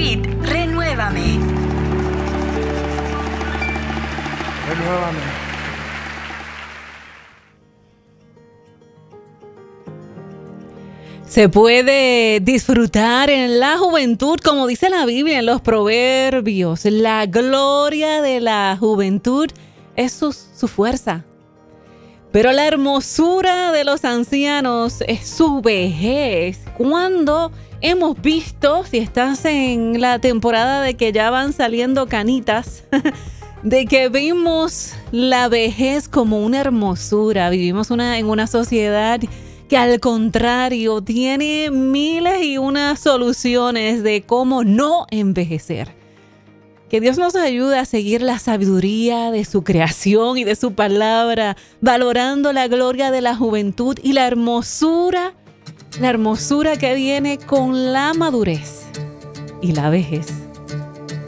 David, renuévame. Renuévame. Se puede disfrutar en la juventud, como dice la Biblia en los Proverbios. La gloria de la juventud es su fuerza. Pero la hermosura de los ancianos es su vejez. Cuando hemos visto, si estás en la temporada de que ya van saliendo canitas, de que vimos la vejez como una hermosura. Vivimos en una sociedad que al contrario tiene miles y unas soluciones de cómo no envejecer. Que Dios nos ayude a seguir la sabiduría de su creación y de su palabra, valorando la gloria de la juventud y la hermosura que viene con la madurez y la vejez.